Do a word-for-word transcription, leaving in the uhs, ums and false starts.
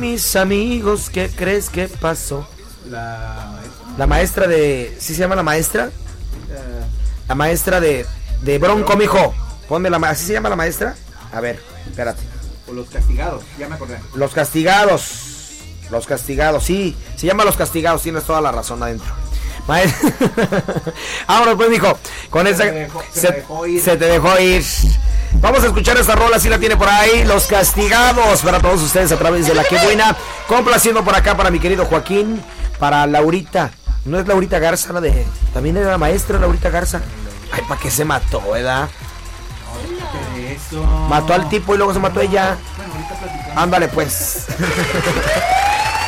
mis amigos, ¿qué crees que pasó? La... La maestra de... ¿Sí se llama la maestra? Uh, la maestra de... De Bronco, mijo. Ponme la... ¿Así se llama la maestra? A ver, espérate. O los castigados, ya me acordé. Los castigados. Los castigados, sí. Se llama Los Castigados, tienes toda la razón adentro. Maestra... Vámonos pues, mijo. Con esa... Se, dejó, se, se, dejó ir. se te dejó ir. Vamos a escuchar esta rola, si la tiene por ahí. Los Castigados, para todos ustedes a través de La Que Buena. Complaciendo por acá para mi querido Joaquín. Para Laurita. No es Laurita Garza, la de... También era la maestra Laurita Garza. Ay, ¿para qué se mató, verdad? Eso. Mató al tipo y luego se mató ella. Bueno, ahorita platicamos. Ándale pues.